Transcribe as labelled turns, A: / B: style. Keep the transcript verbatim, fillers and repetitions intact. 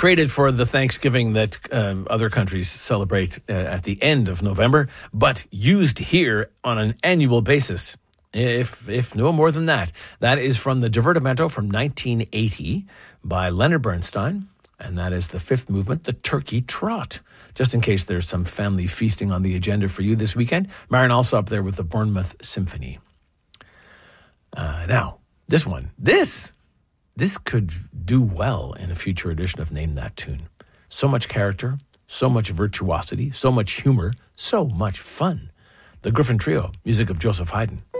A: created for the Thanksgiving that um, other countries celebrate uh, at the end of November, but used here on an annual basis, if if no more than that. That is from the Divertimento from nineteen eighty by Leonard Bernstein, and that is the fifth movement, the Turkey Trot. Just in case there's some family feasting on the agenda for you this weekend, Marion also up there with the Bournemouth Symphony. Uh, now, this one, this... This could do well in a future edition of Name That Tune. So much character, so much virtuosity, so much humor, so much fun. The Griffin Trio, music of Joseph Haydn.